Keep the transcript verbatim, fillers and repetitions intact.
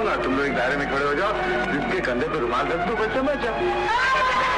दूंगा, तुम लोग एक दायरे में खड़े हो जाओ, जिसके कंधे पे रुमाल रख दो, बस समझ जाओ।